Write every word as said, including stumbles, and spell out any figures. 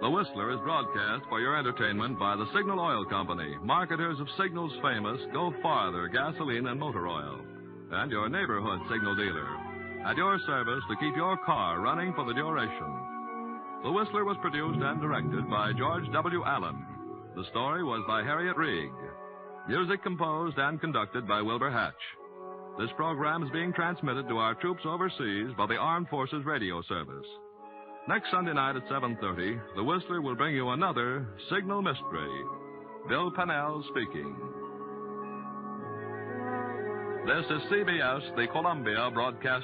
The Whistler is broadcast for your entertainment by the Signal Oil Company, marketers of Signal's famous Go Farther gasoline and motor oil, and your neighborhood Signal dealer, at your service to keep your car running for the duration. The Whistler was produced and directed by George W. Allen. The story was by Harriet Reig. Music composed and conducted by Wilbur Hatch. This program is being transmitted to our troops overseas by the Armed Forces Radio Service. Next Sunday night at seven thirty, the Whistler will bring you another Signal Mystery. Bill Pennell speaking. This is C B S, the Columbia Broadcast